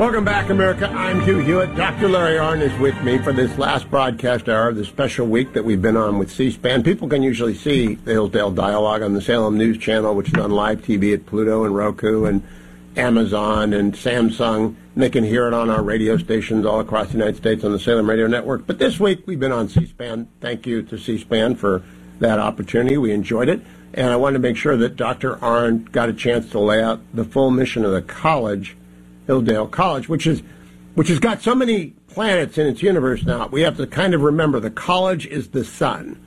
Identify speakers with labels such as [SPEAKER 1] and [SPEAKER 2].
[SPEAKER 1] Welcome back, America. I'm Hugh Hewitt. Dr. Larry Arnn is with me for this last broadcast hour of the special week that we've been on with C-SPAN. People can usually see the Hillsdale Dialogue on the Salem News Channel, which is on live TV at Pluto and Roku and Amazon and Samsung. And they can hear it on our radio stations all across the United States on the Salem Radio Network. But this week, we've been on C-SPAN. Thank you to C-SPAN for that opportunity. We enjoyed it. And I wanted to make sure that Dr. Arnn got a chance to lay out the full mission of the college, Hillsdale College, which has got so many planets in its universe now. We have to kind of remember the college is the sun.